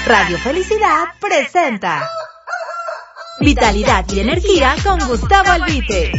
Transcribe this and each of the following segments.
Radio Felicidad presenta Vitalidad y Energía con Gustavo Albite.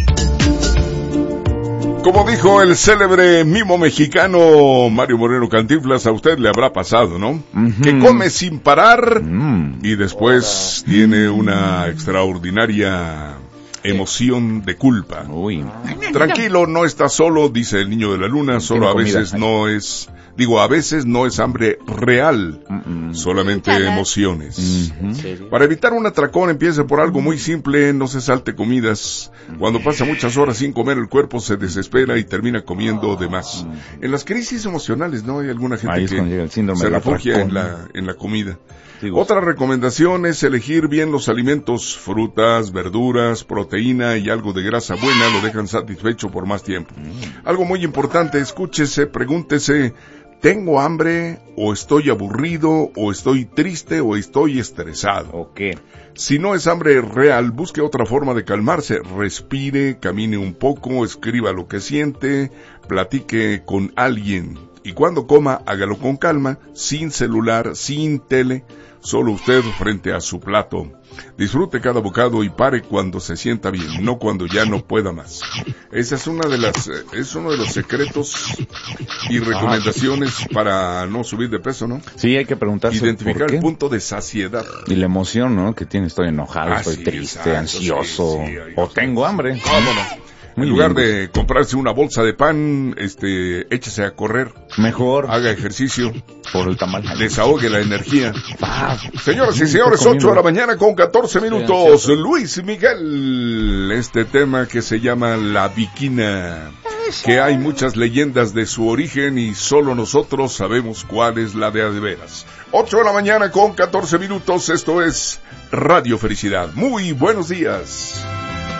Como dijo el célebre mimo mexicano Mario Moreno Cantinflas, a usted le habrá pasado, ¿no? Que come sin parar y después tiene una extraordinaria emoción de culpa. Tranquilo, no está solo, dice el niño de la luna, solo a veces no es... a veces no es hambre real, solamente emociones. Para evitar un atracón, empiece por algo muy simple, no se salte comidas. Cuando pasa muchas horas sin comer, el cuerpo se desespera y termina comiendo de más. En las crisis emocionales, ¿no? Hay alguna gente que se refugia en la comida. Otra recomendación es elegir bien los alimentos, frutas, verduras, proteína y algo de grasa buena, lo dejan satisfecho por más tiempo. Algo muy importante, escúchese, pregúntese, ¿tengo hambre, o estoy aburrido, o estoy triste, o estoy estresado? Si no es hambre real, busque otra forma de calmarse, respire, camine un poco, escriba lo que siente, platique con alguien. Y cuando coma, hágalo con calma, sin celular, sin tele, solo usted frente a su plato. Disfrute cada bocado y pare cuando se sienta bien, no cuando ya no pueda más. Esa es uno de los secretos y recomendaciones para no subir de peso, ¿no? Sí, hay que preguntarse identificar ¿por qué? El punto de saciedad. Y la emoción, ¿no? Que tiene, estoy enojado, estoy triste, exacto, ansioso, o tengo hambre. Vámonos. En lugar de comprarse una bolsa de pan, échese a correr. Mejor. Haga ejercicio. Por el tamal. Desahogue la energía. Señoras y señores, 8 de la mañana con 14 minutos. Luis Miguel. Este tema que se llama La Bikina. Que hay muchas leyendas de su origen y solo nosotros sabemos cuál es la de veras. 8 de la mañana con 14 minutos. Esto es Radio Felicidad. Muy buenos días.